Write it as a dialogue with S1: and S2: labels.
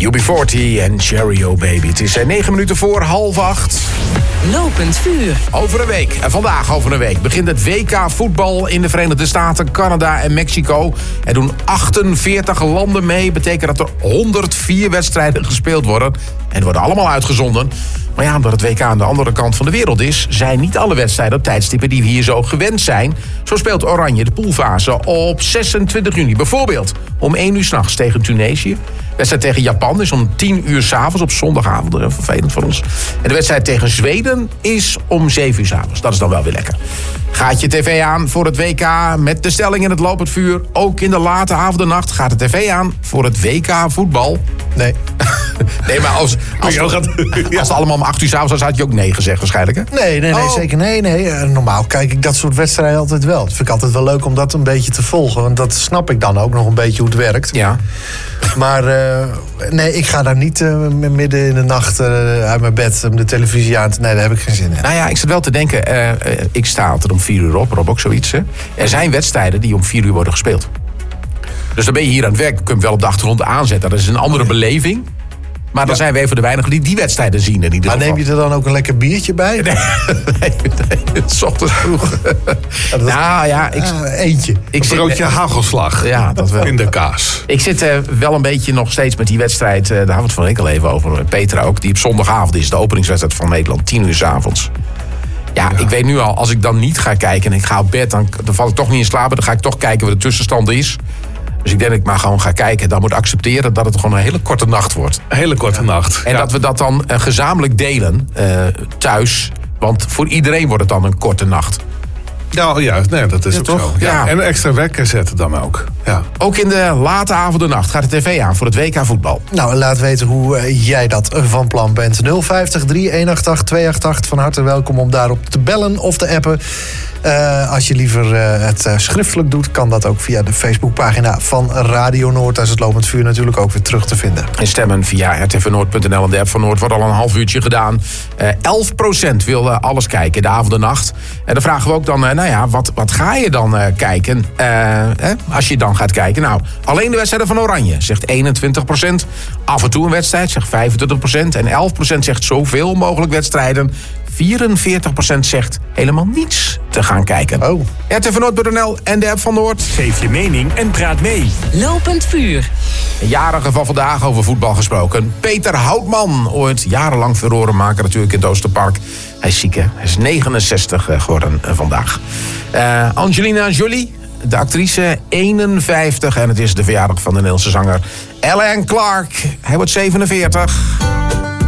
S1: UB40 en Cherry O Baby. Het is 9 minuten voor 7:30.
S2: Lopend vuur.
S1: Over een week, en vandaag over een week, begint het WK voetbal in de Verenigde Staten, Canada en Mexico. Er doen 48 landen mee. Betekent dat er 104 wedstrijden gespeeld worden. En die worden allemaal uitgezonden. Maar ja, omdat het WK aan de andere kant van de wereld is, zijn niet alle wedstrijden op tijdstippen die we hier zo gewend zijn. Zo speelt Oranje de poolfase op 26 juni. Bijvoorbeeld om 1 uur 's nachts tegen Tunesië. De wedstrijd tegen Japan is om 10 uur 's avonds op zondagavond. Vervelend voor ons. En de wedstrijd tegen Zweden is om 7 uur 's avonds. Dat is dan wel weer lekker. Gaat je tv aan voor het WK met de stelling in het lopend vuur? Ook in de late avond en nacht gaat de tv aan voor het WK voetbal?
S3: Nee.
S1: Nee, maar als het allemaal om 8 uur 's avonds was, had je ook nee gezegd waarschijnlijk, hè?
S3: Nee, zeker nee. Normaal kijk ik dat soort wedstrijden altijd wel. Dat vind ik altijd wel leuk om dat een beetje te volgen. Want dat snap ik dan ook nog een beetje hoe het werkt.
S1: Ja.
S3: Maar nee, ik ga daar niet midden in de nacht uit mijn bed om de televisie aan te... Nee, daar heb ik geen zin in.
S1: Nou ja, ik zat wel te denken, ik sta altijd om 4 uur op. Rob ook zoiets, hè? Er zijn wedstrijden die om 4 uur worden gespeeld. Dus dan ben je hier aan het werk, kun je hem wel op de achtergrond aanzetten. Dat is een andere beleving. Maar dan zijn we even de weinigen die die wedstrijden zien in ieder geval.
S3: Maar neem je er dan ook een lekker biertje bij?
S1: Nee, 's ochtends vroeg.
S3: Eentje.
S4: Een broodje hagelslag.
S1: Ja, dat wel.
S4: In de kaas.
S1: Ik zit wel een beetje nog steeds met die wedstrijd, daar hadden we het van ik al even over, Petra ook, die op zondagavond is, de openingswedstrijd van Nederland, 10 uur 's avonds. Ja, ik weet nu al, als ik dan niet ga kijken en ik ga op bed, dan val ik toch niet in slaap. Dan ga ik toch kijken wat de tussenstand is. Dus ik denk dat ik maar gewoon ga kijken. Dan moet accepteren dat het gewoon een hele korte nacht wordt.
S4: Een hele korte nacht.
S1: En dat we dat dan gezamenlijk delen thuis. Want voor iedereen wordt het dan een korte nacht.
S4: Nou ja, nee, dat is ook
S1: toch?
S4: zo.
S1: Ja.
S4: En een extra wekker zetten dan ook. Ja.
S1: Ook in de late avond en nacht gaat de tv aan voor het WK voetbal.
S3: Nou, laat weten hoe jij dat van plan bent. 050 3188 288. Van harte welkom om daarop te bellen of te appen. Als je liever het schriftelijk doet, kan dat ook via de Facebookpagina van Radio Noord. Daar is het lopend vuur natuurlijk ook weer terug te vinden.
S1: En stemmen via rtvnoord.nl en de app van Noord wordt al een half uurtje gedaan. 11% wil alles kijken, de avond en nacht. En dan vragen we ook dan, wat ga je dan kijken als je dan gaat kijken? Nou, alleen de wedstrijden van Oranje, zegt 21%. Af en toe een wedstrijd, zegt 25%. En 11% zegt zoveel mogelijk wedstrijden. 44% zegt helemaal niets te gaan kijken.
S3: Oh.
S1: rtvnoord.nl en de app van Noord.
S2: Geef je mening en praat mee. Lopend vuur.
S1: Een jarige van vandaag over voetbal gesproken. Peter Houtman, ooit jarenlang furorenmaker natuurlijk in het Oosterpark. Hij is ziek, hè? Hij is 69 geworden vandaag. Angelina Jolie, de actrice, 51. En het is de verjaardag van de Nederlandse zanger Alain Clark. Hij wordt 47.